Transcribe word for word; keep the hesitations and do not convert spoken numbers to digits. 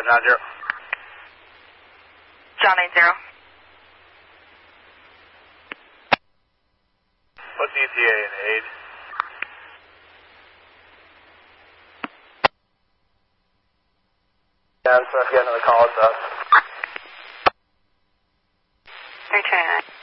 John zero. John eight zero. What's E T A in aid? Yeah, I'm sorry, getting another call, it's us. three twenty-nine.